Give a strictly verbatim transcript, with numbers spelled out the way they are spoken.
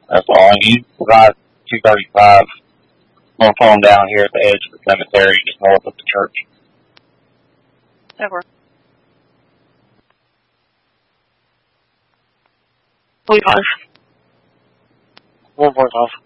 That's all I need. About two thirty-five. I'm going to pull them down here at the edge of the cemetery, just north of the church. Over. forty-five. one forty-five.